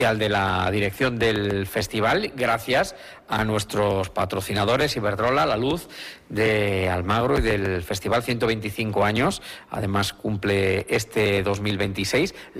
de la dirección del festival, gracias a nuestros patrocinadores, Iberdrola, La Luz de Almagro y del festival 125 años, además cumple este 2026.